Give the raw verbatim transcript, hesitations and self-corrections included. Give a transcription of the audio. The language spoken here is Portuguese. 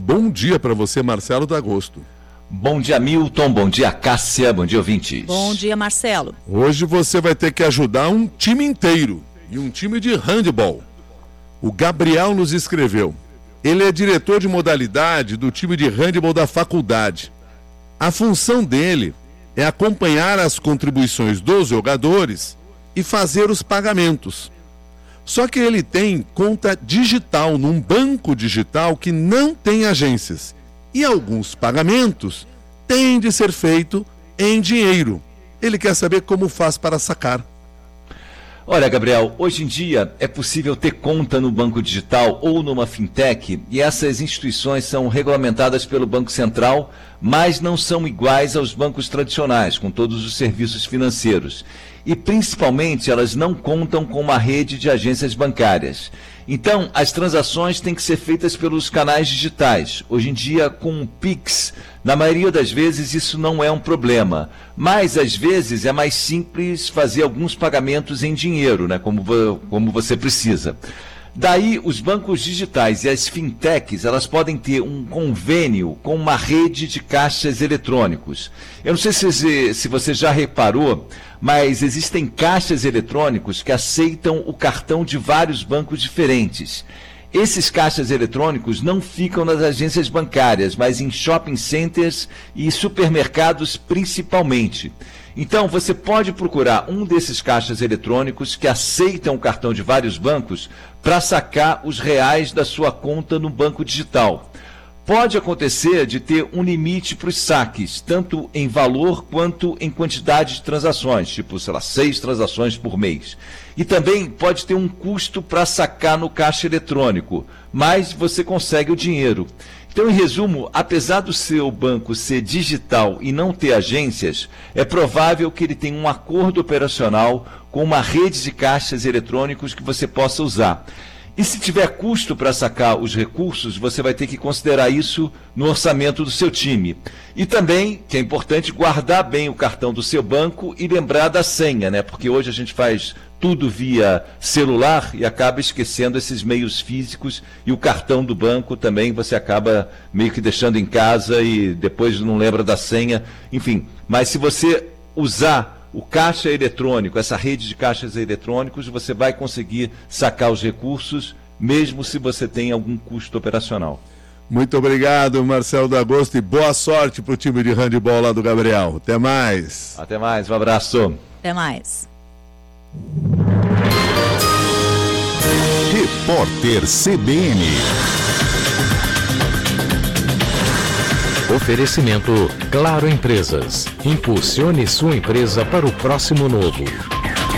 bom dia para você, Marcelo D'Agosto. Bom dia, Milton, bom dia, Cássia, bom dia, ouvintes. Bom dia, Marcelo. Hoje você vai ter que ajudar um time inteiro, e um time de handebol. O Gabriel nos escreveu. Ele é diretor de modalidade do time de handebol da faculdade. A função dele é acompanhar as contribuições dos jogadores e fazer os pagamentos. Só que ele tem conta digital num banco digital que não tem agências. E alguns pagamentos têm de ser feito em dinheiro. Ele quer saber como faz para sacar. Olha, Gabriel, hoje em dia é possível ter conta no banco digital ou numa fintech, e essas instituições são regulamentadas pelo Banco Central, mas não são iguais aos bancos tradicionais, com todos os serviços financeiros. E principalmente elas não contam com uma rede de agências bancárias. Então, as transações têm que ser feitas pelos canais digitais. Hoje em dia, com o Pix, na maioria das vezes isso não é um problema. Mas, às vezes, é mais simples fazer alguns pagamentos em dinheiro, né, como, como você precisa. Daí, os bancos digitais e as fintechs, elas podem ter um convênio com uma rede de caixas eletrônicos. Eu não sei se, se você já reparou, mas existem caixas eletrônicos que aceitam o cartão de vários bancos diferentes. Esses caixas eletrônicos não ficam nas agências bancárias, mas em shopping centers e supermercados principalmente. Então, você pode procurar um desses caixas eletrônicos que aceitam o cartão de vários bancos para sacar os reais da sua conta no banco digital. Pode acontecer de ter um limite para os saques, tanto em valor quanto em quantidade de transações, tipo, sei lá, seis transações por mês. E também pode ter um custo para sacar no caixa eletrônico, mas você consegue o dinheiro. Então, em resumo, apesar do seu banco ser digital e não ter agências, é provável que ele tenha um acordo operacional com uma rede de caixas eletrônicos que você possa usar. E se tiver custo para sacar os recursos, você vai ter que considerar isso no orçamento do seu time. E também, que é importante, guardar bem o cartão do seu banco e lembrar da senha, né? Porque hoje a gente faz tudo via celular e acaba esquecendo esses meios físicos, e o cartão do banco também você acaba meio que deixando em casa e depois não lembra da senha. Enfim, mas se você usar o caixa eletrônico, essa rede de caixas eletrônicos, você vai conseguir sacar os recursos, mesmo se você tem algum custo operacional. Muito obrigado, Marcelo D'Agosto, e boa sorte para o time de handebol lá do Gabriel. Até mais. Até mais, um abraço. Até mais. Repórter C B N. Oferecimento Claro Empresas. Impulsione sua empresa para o próximo novo.